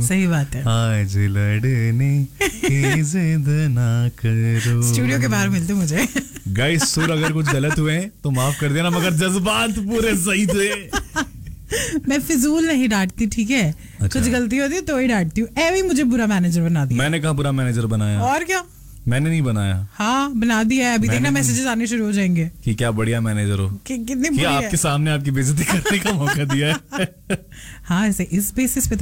सही बात है। आज लड़ने की जिद ना करो। स्टूडियो के बाहर मिलते मुझे। गाइस सुर अगर कुछ गलत हुए तो माफ कर देना, मगर जज्बात पूरे सही थे। मैं फिजूल नहीं डांटती, ठीक है? अच्छा। कुछ गलती होती है तो ही डांटती हूँ। एवी मुझे बुरा मैनेजर बना दिया। मैंने कहा बुरा मैनेजर बनाया? और क्या, मैंने नहीं बनाया। हाँ बना दिया है। अभी देखना मैसेजेस आने शुरू हो जाएंगे कि क्या बढ़िया मैनेजर हो, कि कितनी कि बुरी आपके है। सामने आपकी बेइज्जती करने का मौका दिया है। हाँ, ऐसे इस बेसिस पे